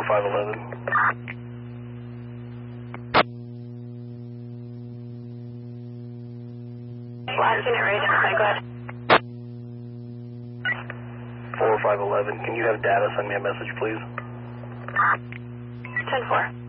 4511. Last unit ready to fly, go ahead. 4511, can you have data send me a message, please? 10-4.